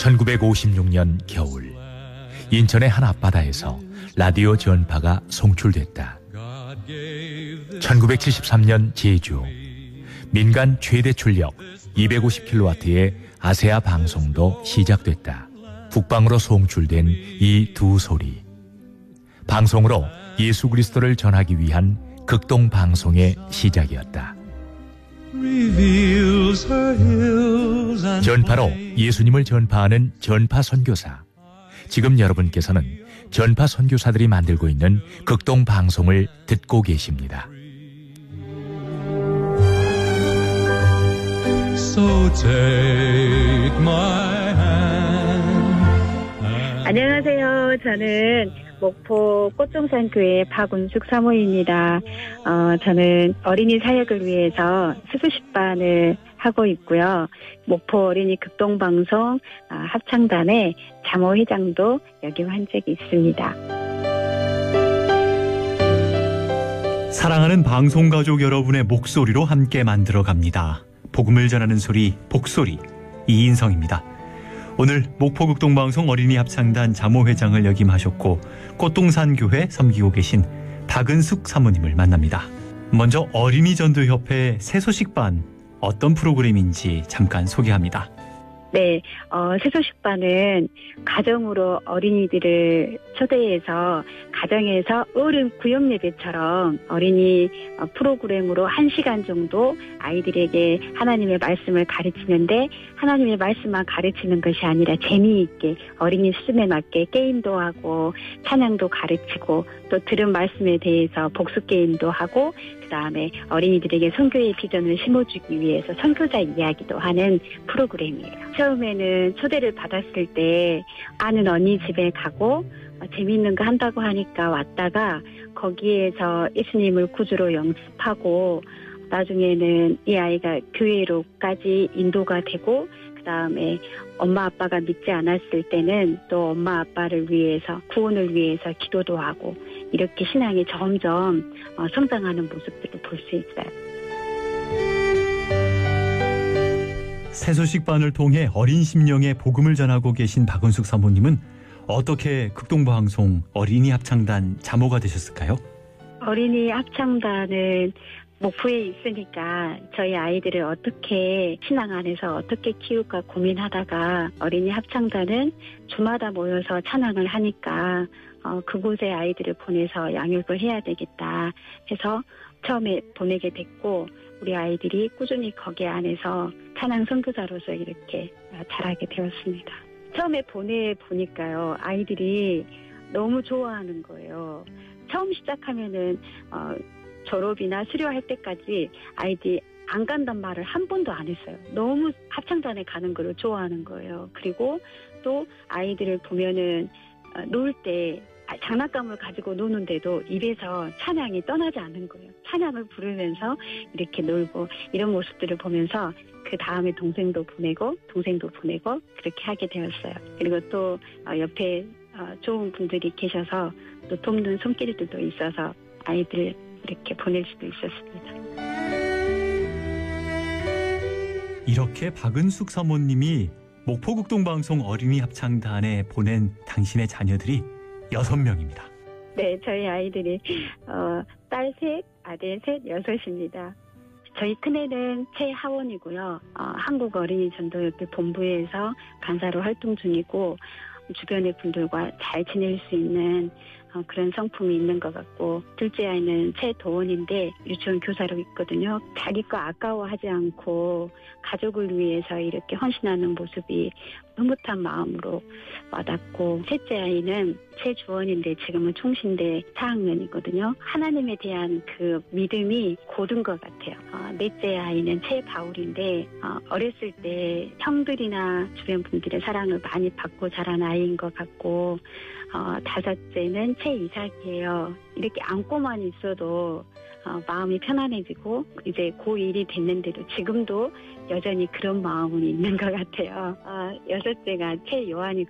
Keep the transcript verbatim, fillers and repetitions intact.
천구백오십육 년 겨울, 인천의 한 앞바다에서 라디오 전파가 송출됐다. 천구백칠십삼 년 제주, 민간 최대 출력 이백오십 킬로와트의 아세아 방송도 시작됐다. 북방으로 송출된 이 두 소리, 방송으로 예수 그리스도를 전하기 위한 극동 방송의 시작이었다. 전파로 예수님을 전파하는 전파 선교사. 지금 여러분께서는 전파 선교사들이 만들고 있는 극동 방송을 듣고 계십니다. So take my hand. 안녕하세요. 저는 목포 꽃종산교회 박운숙 사모입니다. 어, 저는 어린이 사역을 위해서 수수식반을 하고 있고요. 목포 어린이 극동방송 어, 합창단의 자모회장도 역임한 적이 있습니다. 사랑하는 방송가족 여러분의 목소리로 함께 만들어갑니다. 복음을 전하는 소리, 복소리, 이인성입니다. 오늘 목포 극동방송 어린이 합창단 자모회장을 역임하셨고 꽃동산교회 섬기고 계신 박은숙 사모님을 만납니다. 먼저 어린이 전도협회 새소식반, 어떤 프로그램인지 잠깐 소개합니다. 네, 어, 새소식반은 가정으로 어린이들을 초대해서 가정에서 어른 구역 예배처럼 어린이 프로그램으로 한 시간 정도 아이들에게 하나님의 말씀을 가르치는데, 하나님의 말씀만 가르치는 것이 아니라 재미있게 어린이 수준에 맞게 게임도 하고 찬양도 가르치고 또 들은 말씀에 대해서 복습 게임도 하고, 그 다음에 어린이들에게 선교의 비전을 심어주기 위해서 선교자 이야기도 하는 프로그램이에요. 처음에는 초대를 받았을 때 아는 언니 집에 가고 재미있는 거 한다고 하니까 왔다가 거기에서 예수님을 구주로 영접하고, 나중에는 이 아이가 교회로까지 인도가 되고, 그 다음에 엄마 아빠가 믿지 않았을 때는 또 엄마 아빠를 위해서, 구원을 위해서 기도도 하고, 이렇게 신앙이 점점 성장하는 모습들을 볼 수 있어요. 새소식반을 통해 어린 심령에 복음을 전하고 계신 박은숙 사모님은 어떻게 극동방송 어린이 합창단 자모가 되셨을까요? 어린이 합창단은 목포에 있으니까 저희 아이들을 어떻게 신앙 안에서 어떻게 키울까 고민하다가, 어린이 합창단은 주마다 모여서 찬양을 하니까 어, 그곳에 아이들을 보내서 양육을 해야 되겠다 해서 처음에 보내게 됐고, 우리 아이들이 꾸준히 거기 안에서 찬양 선교사로서 이렇게 자라게 되었습니다. 처음에 보내보니까요, 아이들이 너무 좋아하는 거예요. 처음 시작하면은 어, 졸업이나 수료할 때까지 아이들이 안 간단 말을 한 번도 안 했어요. 너무 합창단에 가는 걸 좋아하는 거예요. 그리고 또 아이들을 보면은 어, 놀 때 장난감을 가지고 노는데도 입에서 찬양이 떠나지 않는 거예요. 찬양을 부르면서 이렇게 놀고, 이런 모습들을 보면서 그 다음에 동생도 보내고 동생도 보내고 그렇게 하게 되었어요. 그리고 또 옆에 좋은 분들이 계셔서 또 돕는 손길들도 있어서 아이들 이렇게 보낼 수도 있었습니다. 이렇게 박은숙 사모님이 목포 극동방송 어린이 합창단에 보낸 당신의 자녀들이 여섯 명입니다. 네, 저희 아이들이 어, 딸 셋, 아들 셋, 여섯입니다. 저희 큰애는 최하원이고요. 어, 한국 어린이 전도협회 본부에서 간사로 활동 중이고, 주변의 분들과 잘 지낼 수 있는 어, 그런 성품이 있는 것 같고, 둘째 아이는 최도원인데 유치원 교사로 있거든요. 자기 거 아까워하지 않고 가족을 위해서 이렇게 헌신하는 모습이 흐뭇한 마음으로 와닿고, 셋째 아이는 최주원인데 지금은 총신대 사 학년이거든요. 하나님에 대한 그 믿음이 고든 것 같아요. 어, 넷째 아이는 최바울인데 어, 어렸을 때 형들이나 주변 분들의 사랑을 많이 받고 자란 아이인 것 같고, 어, 다섯째는 최이삭이에요. 이렇게 안고만 있어도 어, 마음이 편안해지고, 이제 고일이 됐는데도 지금도 여전히 그런 마음은 있는 것 같아요. 어, 여섯째가 최요한이고